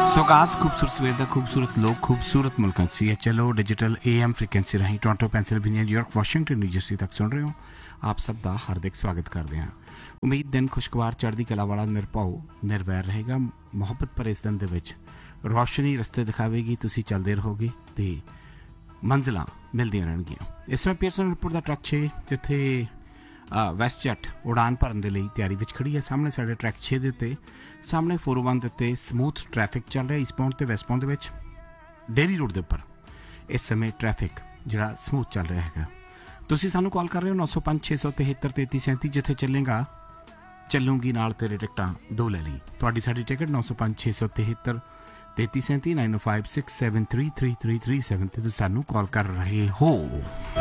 ਸੋਗਾਤ ਖੂਬਸੂਰਤ ਸਵੇਰ ਦਾ ਖੂਬਸੂਰਤ ਲੋਕ ਖੂਬਸੂਰਤ ਮੁਲਕਾਂ CHLO digital AM frequency राਹੀਂ Toronto Pennsylvania New York Washington New Jersey ਤੱਕ ਸੁਣ ਰਹੇ ਹੋ। ਆਪ ਸਭ ਦਾ ਹਾਰਦਿਕ ਸਵਾਗਤ ਕਰਦੇ ਹਾਂ। ਉਮੀਦ ਦਿਨ ਖੁਸ਼ਗਵਾਰ ਚੜ੍ਹਦੀ ਕਲਾ ਵਾਲਾ ਨਿਰਭਉ ਨਿਰਵੈਰ ਰਹੇਗਾ। ਮੁਹੱਬਤ ਭਰੇ ਇਸ ਦਿਨ ਦੇ ਵਿੱਚ ਰੌਸ਼ਨੀ ਰਸਤੇ ਦਿਖਾਵੇਗੀ, ਤੁਸੀਂ ਚੱਲਦੇ ਰਹੋਗੇ ਅਤੇ ਮੰਜ਼ਿਲਾਂ ਮਿਲਦੀਆਂ ਰਹਿਣਗੀਆਂ। ਇਸ ਸਮੇਂ ਪੀਅਰਸਨ ਏਅਰਪੋਰਟ ਦਾ ਟਰੱਕ 6 ਜਿੱਥੇ ਵੈਸਟ ਜੈਟ ਉਡਾਨ ਭਰਨ ਦੇ ਲਈ ਤਿਆਰੀ ਵਿੱਚ ਖੜੀ ਹੈ। ਸਾਹਮਣੇ ਸਾਡੇ ਟਰੈਕ 6 ਦੇ ਉੱਤੇ ਸਾਹਮਣੇ 401 ਦੇ ਉੱਤੇ ਸਮੂਥ ਟਰੈਫਿਕ ਚੱਲ ਰਿਹਾ ਈਸਟ ਪੌਂਡ ਅਤੇ ਵੈਸਟ ਪੌਂਡ ਦੇ ਵਿੱਚ। ਡੇਰੀ ਰੋਡ ਦੇ ਉੱਪਰ ਇਸ ਸਮੇਂ ਟਰੈਫਿਕ ਜਿਹੜਾ ਸਮੂਥ ਚੱਲ ਰਿਹਾ ਹੈਗਾ। ਤੁਸੀਂ ਸਾਨੂੰ ਕਾਲ ਕਰ ਰਹੇ ਹੋ 905 673 3337 ਜਿੱਥੇ ਚੱਲੂਗੀ ਨਾਲ ਤੇਰੇ ਟਿਕਟਾਂ 2 ਲੈ ਲਈ। ਤੁਹਾਡੀ ਸਾਡੀ ਟਿਕਟ 905 673 3337 905 673 3337 ਤੇ ਤੁਸੀਂ ਸਾਨੂੰ ਕਾਲ ਕਰ ਰਹੇ ਹੋ।